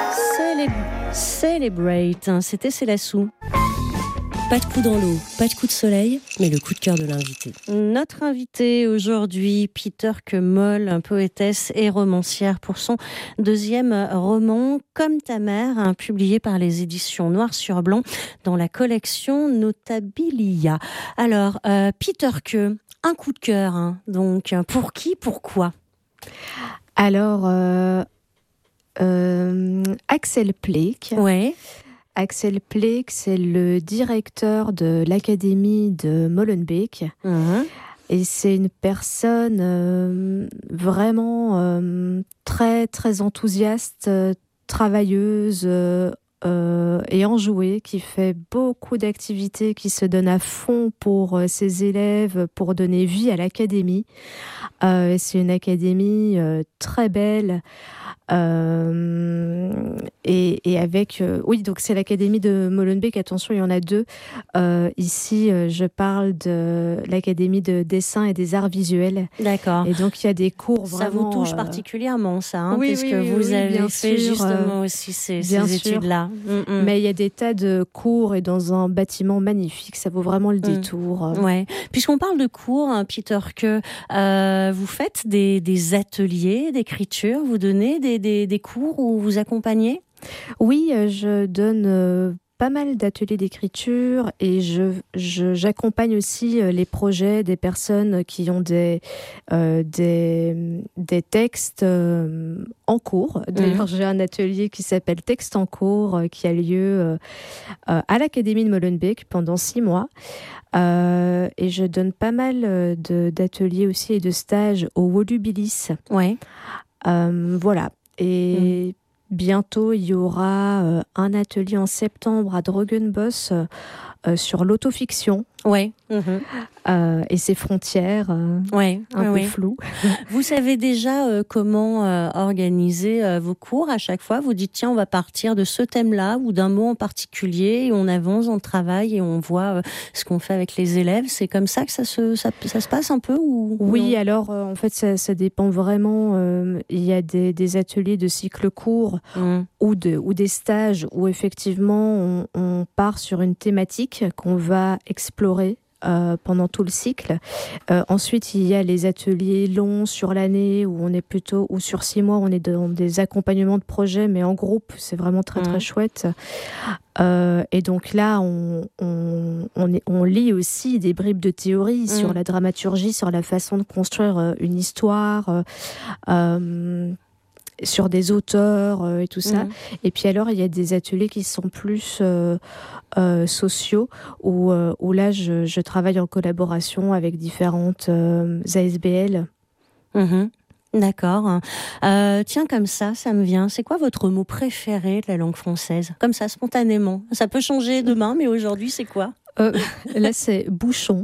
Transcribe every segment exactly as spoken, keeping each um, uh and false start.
Célé- Celebrate, hein, c'était Célassou. Pas de coup dans l'eau, pas de coup de soleil, mais le coup de cœur de l'invité. Notre invité aujourd'hui, Peter Kemol, poétesse et romancière pour son deuxième roman, Comme ta mère, hein, publié par les éditions Noir sur Blanc dans la collection Notabilia. Alors, euh, Peter Ke, un coup de cœur, hein, donc pour qui, pourquoi ? Alors, euh, euh, Axel Pleek. Ouais. Axel Pleek, c'est le directeur de l'Académie de Molenbeek. Mmh. Et c'est une personne euh, vraiment euh, très, très enthousiaste, euh, travailleuse euh, euh, et enjouée, qui fait beaucoup d'activités, qui se donne à fond pour euh, ses élèves, pour donner vie à l'Académie. Euh, c'est une académie euh, très belle. Euh, et, et avec euh, oui, donc c'est l'Académie de Molenbeek. Attention, il y en a deux. Euh, ici, euh, je parle de l'Académie de dessin et des arts visuels. D'accord. Et donc il y a des cours ça vraiment. Vous touche euh... particulièrement, ça, hein, oui, puisque oui, vous oui, avez bien fait sûr, justement euh, aussi ces, bien ces sûr. études-là. Mm-mm. Mais il y a des tas de cours et dans un bâtiment magnifique. Ça vaut vraiment le mm. détour. Ouais. Puisqu'on parle de cours, hein, Peter Ke, euh, vous faites des, des ateliers d'écriture, vous donnez des, des, des cours où vous accompagnez ? Oui, je donne euh, pas mal d'ateliers d'écriture et je, je, j'accompagne aussi les projets des personnes qui ont des, euh, des, des textes euh, en cours. D'ailleurs, mmh. j'ai un atelier qui s'appelle Texte en cours euh, qui a lieu euh, à l'Académie de Molenbeek pendant six mois. Euh, et je donne pas mal de, d'ateliers aussi et de stages au Volubilis. Ouais. Euh, voilà. Et... Mmh. Bientôt, il y aura euh, un atelier en septembre à Drogenbos euh, sur l'autofiction. Ouais. Mmh. Euh, et ses frontières euh, ouais. un ouais, peu ouais. floues. Vous savez déjà euh, comment euh, organiser euh, vos cours à chaque fois ? Vous dites, tiens, on va partir de ce thème-là ou d'un mot en particulier et on avance, on travaille et on voit euh, ce qu'on fait avec les élèves. C'est comme ça que ça se, ça, ça se passe un peu ou Oui, non ? alors euh, en fait, ça, ça dépend vraiment. Euh, il y a des, des ateliers de cycle court mmh. ou, de, ou des stages où effectivement on, on part sur une thématique qu'on va explorer Euh, pendant tout le cycle. Euh, ensuite, il y a les ateliers longs sur l'année où on est plutôt, ou sur six mois, on est dans des accompagnements de projets, mais en groupe, c'est vraiment très, mmh. très chouette. Euh, et donc là, on, on, on, est, on lit aussi des bribes de théorie mmh. sur la dramaturgie, sur la façon de construire une histoire, euh, euh, sur des auteurs euh, et tout ça. Mmh. Et puis alors, il y a des ateliers qui sont plus euh, euh, sociaux, où, euh, où là, je, je travaille en collaboration avec différentes euh, A S B L. Mmh. D'accord. Euh, tiens, comme ça, ça me vient. C'est quoi votre mot préféré de la langue française ? Comme ça, spontanément. Ça peut changer demain, mais aujourd'hui, c'est quoi ? euh, Là, c'est bouchon.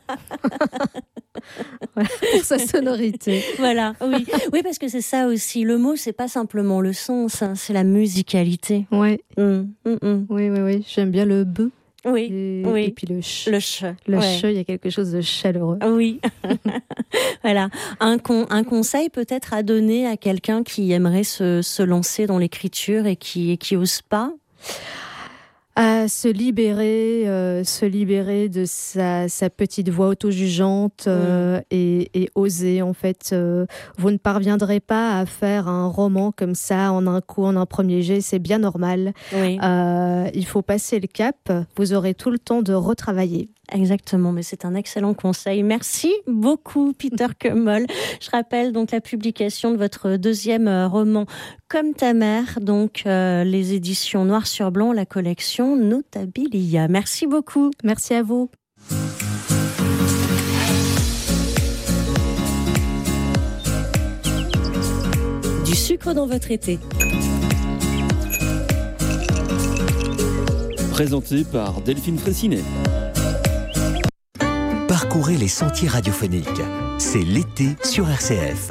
Voilà, pour sa sonorité. Voilà, oui. Oui, parce que c'est ça aussi. Le mot, c'est pas simplement le sens, hein, c'est la musicalité. Ouais. Mmh, mmh, mmh. Oui, oui, oui. J'aime bien le b. Oui, et, oui. Et puis le ch. Le ch. Le ouais. ch, il y a quelque chose de chaleureux. Oui. Voilà. Un, con, un conseil peut-être à donner à quelqu'un qui aimerait se, se lancer dans l'écriture et qui, et qui ose pas ? À se libérer, euh, se libérer de sa, sa petite voix auto-jugeante euh, mmh. et, et oser. En fait, euh, vous ne parviendrez pas à faire un roman comme ça en un coup, en un premier jet. C'est bien normal. Oui. Euh, il faut passer le cap. Vous aurez tout le temps de retravailler. Exactement, mais c'est un excellent conseil. Merci beaucoup, Peter Kemol. Je rappelle donc la publication de votre deuxième roman, Comme ta mère, donc euh, les éditions Noir sur Blanc, la collection Notabilia. Merci beaucoup. Merci à vous. Du sucre dans votre été. Présenté par Delphine Fraissinet. Parcourez les sentiers radiophoniques. C'est l'été sur R C F.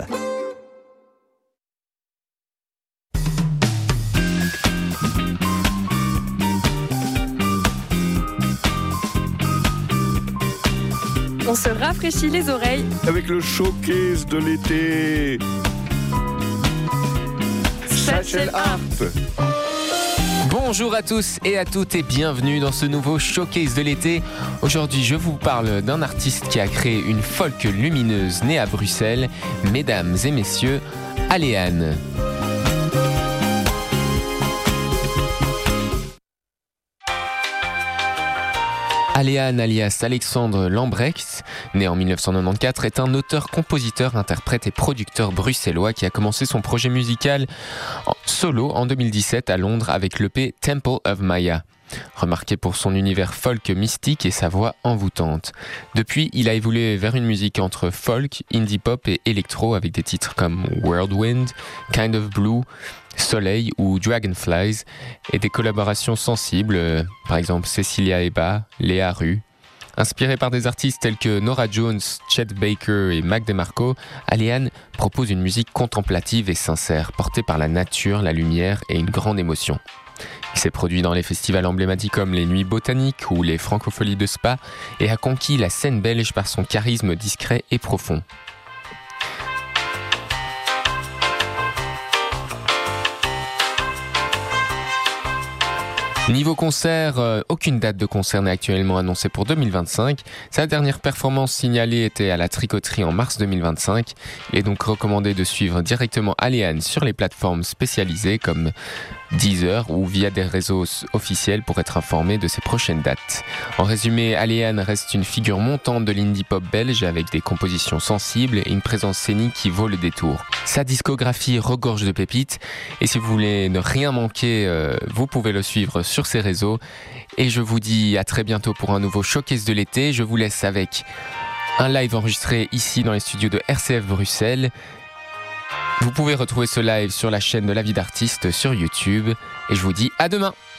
On se rafraîchit les oreilles avec le showcase de l'été. Satchel Harp. Bonjour à tous et à toutes et bienvenue dans ce nouveau showcase de l'été. Aujourd'hui, je vous parle d'un artiste qui a créé une folk lumineuse née à Bruxelles. Mesdames et messieurs, Aléane. Aléane alias Alexandre Lambrecht, né en dix-neuf cent quatre-vingt-quatorze, est un auteur, compositeur, interprète et producteur bruxellois qui a commencé son projet musical en solo en deux mille dix-sept à Londres avec l'E P Temple of Maya. Remarqué pour son univers folk mystique et sa voix envoûtante. Depuis, il a évolué vers une musique entre folk, indie pop et électro avec des titres comme Whirlwind, Kind of Blue, Soleil ou Dragonflies et des collaborations sensibles, euh, par exemple Cecilia Eba, Léa Rue. Inspiré par des artistes tels que Nora Jones, Chet Baker et Mac DeMarco, Aléane propose une musique contemplative et sincère, portée par la nature, la lumière et une grande émotion. Il s'est produit dans les festivals emblématiques comme les Nuits Botaniques ou les Francopholies de Spa et a conquis la scène belge par son charisme discret et profond. Niveau concert, euh, aucune date de concert n'est actuellement annoncée pour deux mille vingt-cinq. Sa dernière performance signalée était à la Tricoterie en mars deux mille vingt-cinq. Il est donc recommandé de suivre directement Aléane sur les plateformes spécialisées comme Deezer ou via des réseaux officiels pour être informé de ses prochaines dates. En résumé, Aléane reste une figure montante de l'indie pop belge avec des compositions sensibles et une présence scénique qui vaut le détour. Sa discographie regorge de pépites et si vous voulez ne rien manquer, euh, vous pouvez le suivre sur ses réseaux. Et je vous dis à très bientôt pour un nouveau showcase de l'été. Je vous laisse avec un live enregistré ici dans les studios de R C F Bruxelles. Vous pouvez retrouver ce live sur la chaîne de La Vie d'Artiste sur YouTube. Et je vous dis à demain!